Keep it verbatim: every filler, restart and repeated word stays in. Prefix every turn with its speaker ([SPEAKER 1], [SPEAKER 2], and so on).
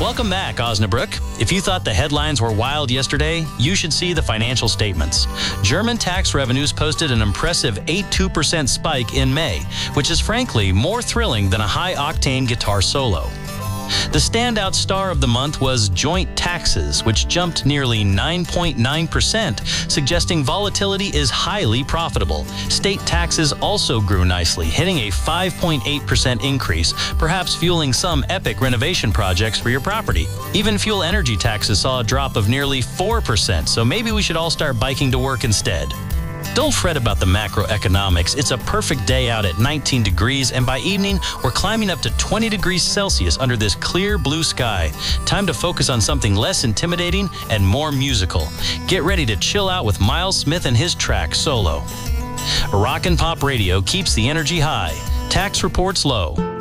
[SPEAKER 1] Welcome back, Osnabrück. If you thought the headlines were wild yesterday, you should see the financial statements. German tax revenues posted an impressive eight point two percent spike in May, which is frankly more thrilling than a high-octane guitar solo. The standout star of the month was joint taxes, which jumped nearly nine point nine percent, suggesting volatility is highly profitable. State taxes also grew nicely, hitting a five point eight percent increase, perhaps fueling some epic renovation projects for your property. Even fuel energy taxes saw a drop of nearly four percent, so maybe we should all start biking to work instead. Don't fret about the macroeconomics. It's a perfect day out at nineteen degrees, and by evening, we're climbing up to twenty degrees Celsius under this clear blue sky. Time to focus on something less intimidating and more musical. Get ready to chill out with Miles Smith and his track, Solo. Rock and Pop Radio keeps the energy high. Tax reports low.